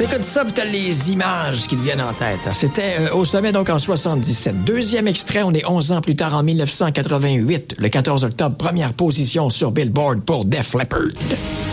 Écoute ça, puis t'as les images qui te viennent en tête. C'était au sommet, donc, en 77. Deuxième extrait, on est 11 ans plus tard, en 1988. Le 14 octobre, première position sur Billboard pour Def Leppard.